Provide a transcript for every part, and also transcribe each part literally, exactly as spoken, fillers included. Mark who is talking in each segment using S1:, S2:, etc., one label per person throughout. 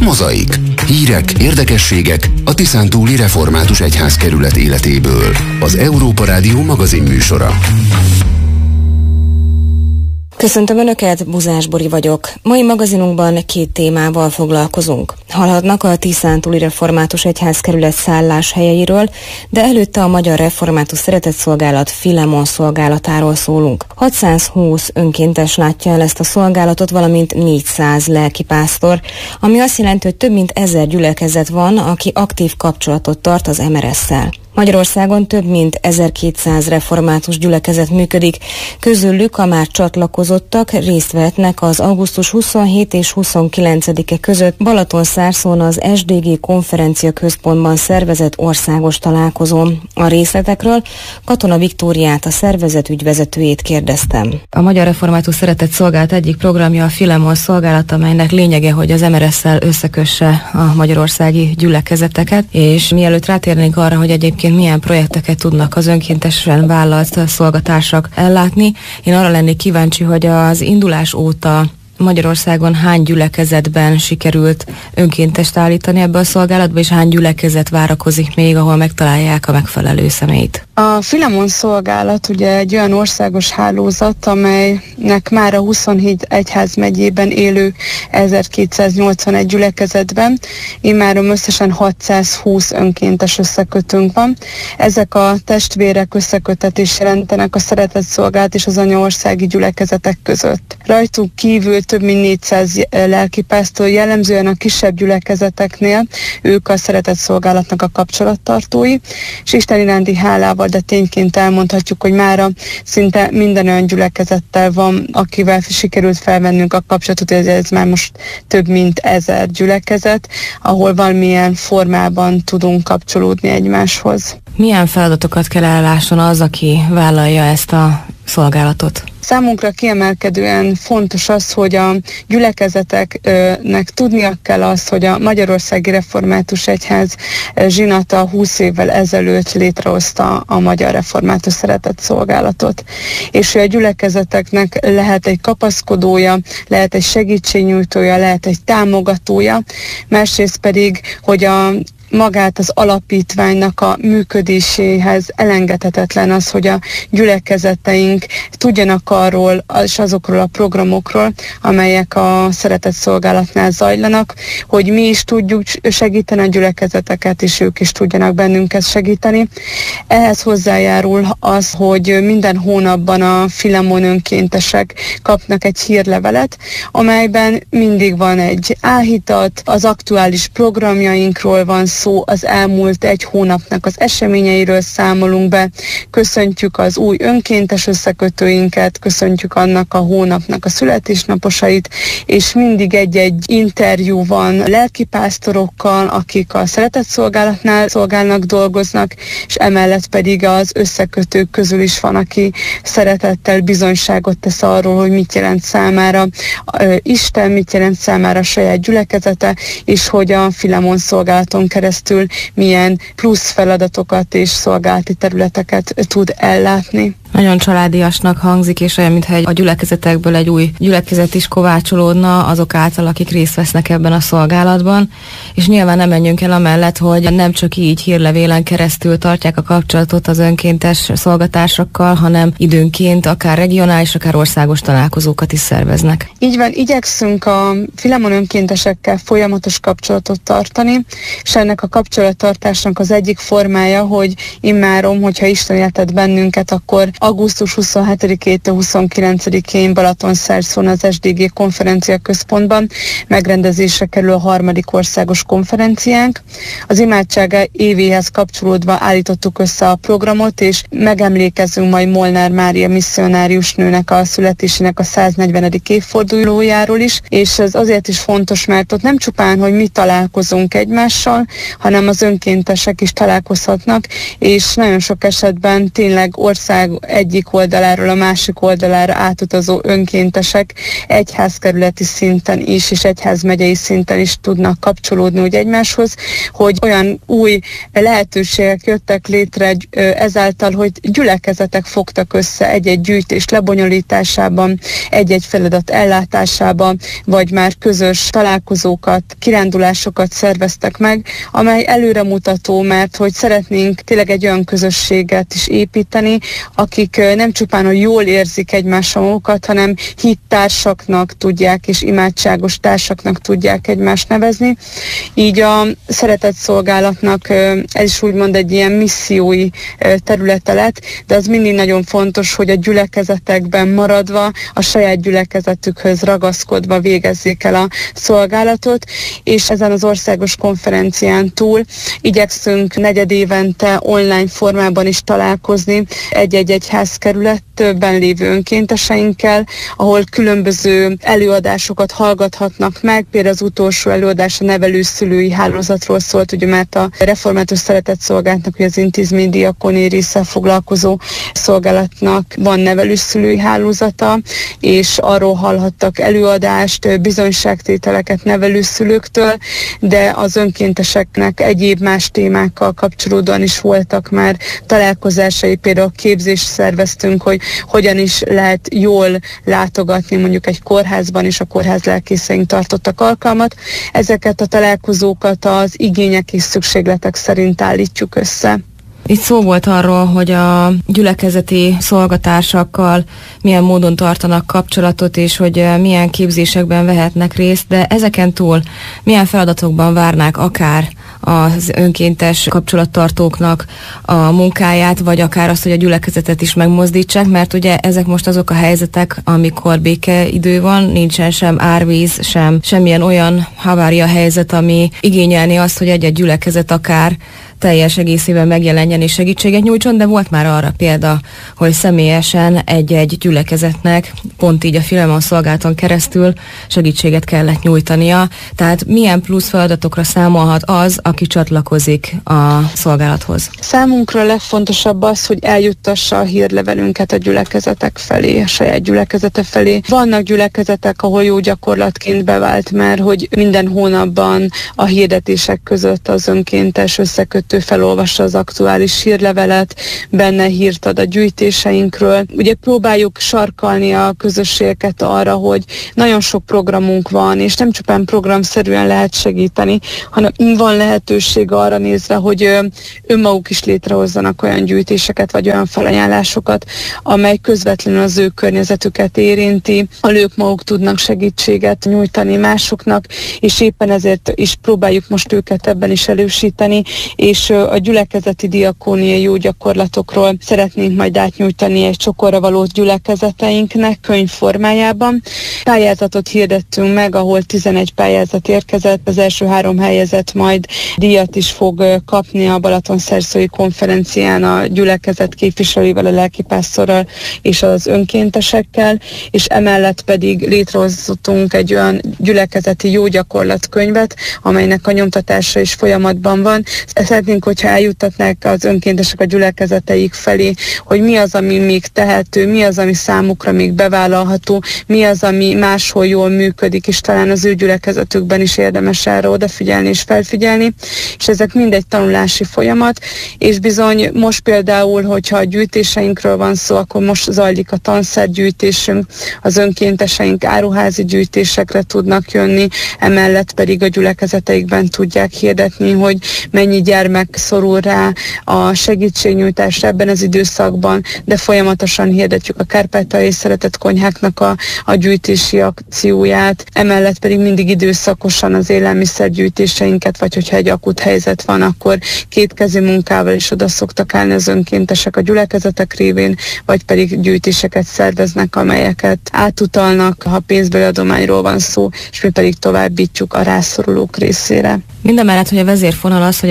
S1: Mozaik. Hírek, érdekességek a Tiszántúli Református Egyházkerület életéből. Az Európa Rádió magazin műsora.
S2: Köszöntöm Önöket, Buzás Bori vagyok. Mai magazinunkban két témával foglalkozunk. Hallhatnak a Tiszántúli Református Egyházkerület szálláshelyeiről, de előtte a Magyar Református Szeretetszolgálat Filemon szolgálatáról szólunk. hatszázhúsz önkéntes látja el ezt a szolgálatot, valamint négyszáz lelkipásztor, ami azt jelenti, hogy több mint ezer gyülekezet van, aki aktív kapcsolatot tart az em er es-szel. Magyarországon több mint ezerkétszáz református gyülekezet működik, közülük a már csatlakozottak részt vehetnek az augusztus huszonhetedike és huszonkilencedike között Balatonszárszón az es dé gé konferencia központban szervezett országos találkozón. A részletekről Katona Viktóriát, a szervezet ügyvezetőjét kérdeztem. A Magyar Református Szeretetszolgálat egyik programja a Filemon szolgálat, amelynek lényege, hogy az em er es-szel összekösse a magyarországi gyülekezeteket, és mielőtt rátérnénk arra, hogy egyébként milyen projekteket tudnak az önkéntesen vállalt szolgatársak ellátni, én arra lennék kíváncsi, hogy az indulás óta Magyarországon hány gyülekezetben sikerült önkéntest állítani ebbe a szolgálatba, és hány gyülekezet várakozik még, ahol megtalálják a megfelelő személyt?
S3: A Filemon szolgálat ugye egy olyan országos hálózat, amelynek már a huszonhét egyházmegyében élő ezerkétszáznyolcvanegy gyülekezetben immáron összesen hatszázhúsz önkéntes összekötőnk van. Ezek a testvérek összekötetést jelentenek a szeretetszolgálat és az anyaországi gyülekezetek között. Rajtuk kívül több mint négyszáz lelkipásztor, jellemzően a kisebb gyülekezeteknél ők a szeretetszolgálatnak a kapcsolattartói, és Isten iránti hálával, de tényként elmondhatjuk, hogy mára szinte minden olyan gyülekezettel van, akivel sikerült felvennünk a kapcsolatot, ez, ez már most több mint ezer gyülekezet, ahol valamilyen formában tudunk kapcsolódni egymáshoz.
S2: Milyen feladatokat kell ellásson az, aki vállalja ezt a szolgálatot?
S3: Számunkra kiemelkedően fontos az, hogy a gyülekezeteknek tudnia kell azt, hogy a Magyarországi Református Egyház zsinata húsz évvel ezelőtt létrehozta a Magyar Református Szeretetszolgálatot. És hogy a gyülekezeteknek lehet egy kapaszkodója, lehet egy segítségnyújtója, lehet egy támogatója, másrészt pedig, hogy a magát az alapítványnak a működéséhez elengedhetetlen az, hogy a gyülekezeteink tudjanak arról és azokról a programokról, amelyek a szeretetszolgálatnál zajlanak, hogy mi is tudjuk segíteni a gyülekezeteket, és ők is tudjanak bennünket segíteni. Ehhez hozzájárul az, hogy minden hónapban a Filemon önkéntesek kapnak egy hírlevelet, amelyben mindig van egy áhítat, az aktuális programjainkról van szó, szó, az elmúlt egy hónapnak az eseményeiről számolunk be, köszöntjük az új önkéntes összekötőinket, köszöntjük annak a hónapnak a születésnaposait, és mindig egy-egy interjú van lelkipásztorokkal, akik a szeretetszolgálatnál szolgálnak, dolgoznak, és emellett pedig az összekötők közül is van, aki szeretettel bizonyságot tesz arról, hogy mit jelent számára Isten, mit jelent számára a saját gyülekezete, és hogy a Filemon szolgálaton keresztül milyen plusz feladatokat és szolgálati területeket tud ellátni.
S2: Nagyon családiasnak hangzik, és olyan, mintha a gyülekezetekből egy új gyülekezet is kovácsolódna azok által, akik részt vesznek ebben a szolgálatban, és nyilván nem menjünk el amellett, hogy nem csak így hírlevélen keresztül tartják a kapcsolatot az önkéntes szolgatársakkal, hanem időnként akár regionális, akár országos találkozókat is szerveznek.
S3: Így van, igyekszünk a Filemon önkéntesekkel folyamatos kapcsolatot tartani, és ennek a kapcsolattartásnak az egyik formája, hogy immáron, hogyha Isten éltet bennünket, akkor augusztus huszonhetedikétől huszonkilencedikén Balatonszárszón az es dé gé konferencia központban megrendezésre kerül a harmadik országos konferenciánk. Az imádság évéhez kapcsolódva állítottuk össze a programot, és megemlékezünk majd Molnár Mária misszionárius nőnek a születésének a száznegyvenedik évfordulójáról is, és ez azért is fontos, mert ott nem csupán, hogy mi találkozunk egymással, hanem az önkéntesek is találkozhatnak, és nagyon sok esetben tényleg ország egyik oldaláról a másik oldalára átutazó önkéntesek egyházkerületi szinten is, és egyházmegyei szinten is tudnak kapcsolódni úgy egymáshoz, hogy olyan új lehetőségek jöttek létre ezáltal, hogy gyülekezetek fogtak össze egy-egy gyűjtés lebonyolításában, egy-egy feladat ellátásában, vagy már közös találkozókat, kirándulásokat szerveztek meg, amely előremutató, mert hogy szeretnénk tényleg egy olyan közösséget is építeni, akik nem csupán, hogy jól érzik egymással magukat, hanem hittársaknak tudják és imádságos társaknak tudják egymást nevezni. Így a szeretett szolgálatnak ez is úgymond egy ilyen missziói területe lett, de az mindig nagyon fontos, hogy a gyülekezetekben maradva, a saját gyülekezetükhöz ragaszkodva végezzék el a szolgálatot, és ezen az országos konferencián túl igyekszünk negyedévente online formában is találkozni egy-egy egyházkerületben lévő önkénteseinkkel, ahol különböző előadásokat hallgathatnak meg. Például az utolsó előadás a nevelőszülői hálózatról szólt, ugye, mert a református szeretett szolgálatnak, hogy az intézmény diakóniai résszel foglalkozó szolgálatnak van nevelőszülői hálózata, és arról hallhattak előadást, bizonyságtételeket nevelőszülőktől, de az önkénteseknek egyéb más témákkal kapcsolódóan is voltak már találkozásai, például képzést szerveztünk, hogy hogyan is lehet jól látogatni mondjuk egy kórházban, és a kórház lelkészeink tartottak alkalmat. Ezeket a találkozókat az igények és szükségletek szerint állítjuk össze.
S2: Itt szó volt arról, hogy a gyülekezeti szolgatársakkal milyen módon tartanak kapcsolatot, és hogy milyen képzésekben vehetnek részt, de ezeken túl milyen feladatokban várnák akár az önkéntes kapcsolattartóknak a munkáját, vagy akár azt, hogy a gyülekezetet is megmozdítsák, mert ugye ezek most azok a helyzetek, amikor békeidő van, nincsen sem árvíz, sem semmilyen olyan havária helyzet, ami igényelni azt, hogy egy-egy gyülekezet akár teljes egészében megjelenjen és segítséget nyújtson, de volt már arra példa, hogy személyesen egy-egy gyülekezetnek, pont így a Filemon szolgálaton keresztül segítséget kellett nyújtania. Tehát milyen plusz feladatokra számolhat az, aki csatlakozik a szolgálathoz?
S3: Számunkra a legfontosabb az, hogy eljuttassa a hírlevelünket a gyülekezetek felé, a saját gyülekezete felé. Vannak gyülekezetek, ahol jó gyakorlatként bevált már, hogy minden hónapban a hirdetések között az önkéntes összekötő felolvassa az aktuális hírlevelet, benne hírt ad a gyűjtéseinkről. Ugye próbáljuk sarkalni a közösségeket arra, hogy nagyon sok programunk van, és nem csupán programszerűen lehet segíteni, hanem van lehetőség arra nézve, hogy önmaguk is létrehozzanak olyan gyűjtéseket, vagy olyan felajánlásokat, amely közvetlenül az ő környezetüket érinti, ahol ők maguk tudnak segítséget nyújtani másoknak, és éppen ezért is próbáljuk most őket ebben is elősíteni, és a gyülekezeti diakóniai jó gyakorlatokról szeretnénk majd átnyújtani egy csokorra való gyülekezeteinknek könyv formájában. Pályázatot hirdettünk meg, ahol tizenegy pályázat érkezett, az első három helyezett majd díjat is fog kapni a Balatonszerszói konferencián a gyülekezet képviselőivel, a lelkipásztorral és az önkéntesekkel, és emellett pedig létrehoztunk egy olyan gyülekezeti jó gyakorlatkönyvet, amelynek a nyomtatása is folyamatban van. Szeretnénk, hogyha eljuttatnák az önkéntesek a gyülekezeteik felé, hogy mi az, ami még tehető, mi az, ami számukra még bevállalható, mi az, ami máshol jól működik, és talán az ő gyülekezetükben is érdemes erre odafigyelni és felfigyelni, és ezek mind egy tanulási folyamat, és bizony most például, hogyha a gyűjtéseinkről van szó, akkor most zajlik a tanszergyűjtésünk, az önkénteseink áruházi gyűjtésekre tudnak jönni, emellett pedig a gyülekezeteikben tudják hirdetni, hogy mennyi gyermek szorul rá a segítségnyújtásra ebben az időszakban, de folyamatosan hirdetjük a Kárpátaljai Szeretett Konyháknak a, a gyűjtési akcióját, emellett pedig mindig időszakosan az élelmiszergyűjtéseinket, vagy hogyha egy akut helyzet van, akkor kétkezi munkával is oda szoktak állni az önkéntesek a gyülekezetek révén, vagy pedig gyűjtéseket szerveznek, amelyeket átutalnak, ha pénzbeli adományról van szó, és mi pedig továbbítjuk a rászorulók részére.
S2: Mindemellett, hogy a vezérfonal az, hogy az ember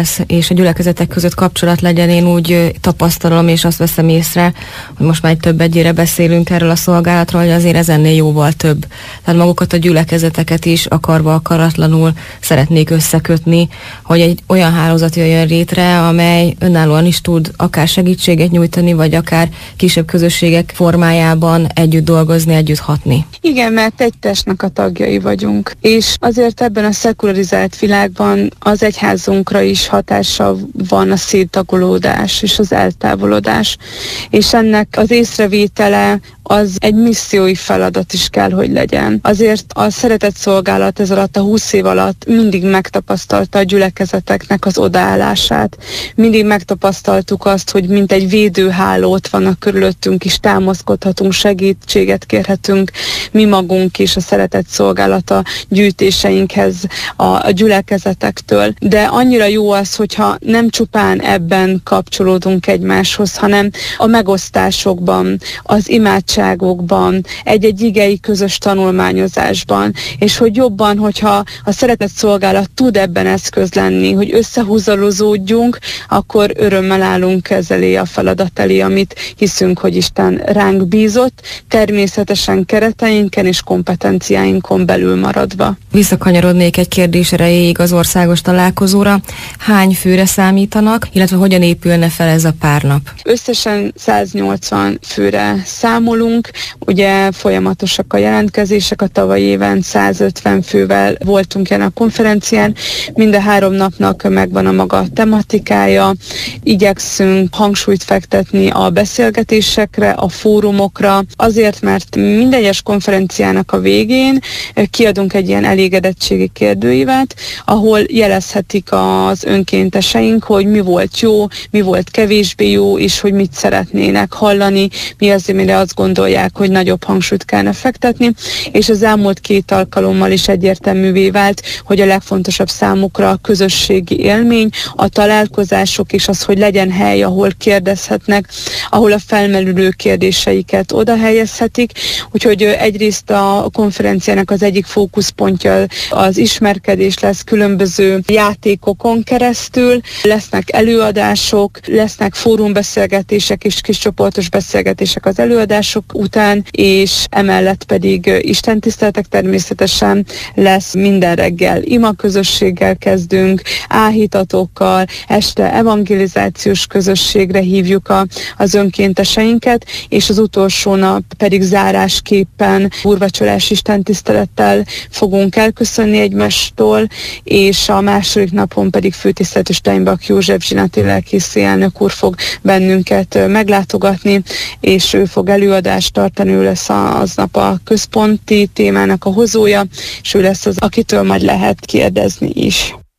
S2: egyház és a gyülekezetek között kapcsolat legyen. Én úgy tapasztalom, és azt veszem észre, hogy most már egy több egyére beszélünk erről a szolgálatról, hogy azért ez ennél jóval több. Tehát magukat a gyülekezeteket is akarva akaratlanul szeretnék összekötni, hogy egy olyan hálózat jöjjön létre, amely önállóan is tud akár segítséget nyújtani, vagy akár kisebb közösségek formájában együtt dolgozni, együtt hatni.
S3: Igen, mert egy testnek a tagjai vagyunk, és azért ebben a szekularizált világban az egyházunkra is hatása van a széttagolódás és az eltávolodás, és ennek az észrevétele az egy missziói feladat is kell, hogy legyen. Azért a szeretett szolgálat ez alatt, a húsz év alatt mindig megtapasztalta a gyülekezeteknek az odaállását. Mindig megtapasztaltuk azt, hogy mint egy védőháló ott vannak körülöttünk is, támaszkodhatunk, segítséget kérhetünk mi magunk is a szeretett szolgálata gyűjtéseinkhez a, a gyülekezetektől. De annyira jó az, hogyha nem csupán ebben kapcsolódunk egymáshoz, hanem a megosztásokban, az imádságokban, egy-egy igei közös tanulmányozásban, és hogy jobban, hogyha a szeretett szolgálat tud ebben eszköz lenni, hogy összehúzalozódjunk, akkor örömmel állunk ez elé a feladat elé, amit hiszünk, hogy Isten ránk bízott, természetesen kereteinken és kompetenciáinkon belül maradva.
S2: Visszakanyarodnék egy kérdés erejéig az országos találkozóra. Hány főre számítanak, illetve hogyan épülne fel ez a pár nap?
S3: Összesen száznyolcvan főre számolunk, ugye folyamatosak a jelentkezések, a tavalyi éven százötven fővel voltunk jelen a konferencián, mind a három napnak megvan a maga tematikája, igyekszünk hangsúlyt fektetni a beszélgetésekre, a fórumokra, azért, mert minden egyes konferenciának a végén kiadunk egy ilyen elégedettségi kérdőívet, ahol jelezhetik az önkénteseink, hogy mi volt jó, mi volt kevésbé jó, és hogy mit szeretnének hallani, mi az, amire azt gondolják, hogy nagyobb hangsúlyt kellene fektetni, és az elmúlt két alkalommal is egyértelművé vált, hogy a legfontosabb számukra a közösségi élmény, a találkozások és az, hogy legyen hely, ahol kérdezhetnek, ahol a felmerülő kérdéseiket oda helyezhetik. Úgyhogy egyrészt a konferenciának az egyik fókuszpontja az ismerkedés lesz különböző játékokon keresztül, lesznek előadások, lesznek fórumbeszélgetések és kiscsoportos beszélgetések az előadások után, és emellett pedig istentiszteletek természetesen lesz minden reggel imaközösséggel kezdünk, áhítatókkal, este evangelizációs közösségre hívjuk a, az önkénteseinket, és az utolsó nap pedig zárásképpen úrvacsorás istentisztelettel fogunk elköszönni egymástól, és a második napon pedig főtiszteletű Steinbach József zsinati lelkészi elnök úr fog bennünket meglátogatni, és ő fog előadást tartani, ő lesz aznap a központi témának a hozója, és ő lesz az, akitől majd lehet kérdezni is.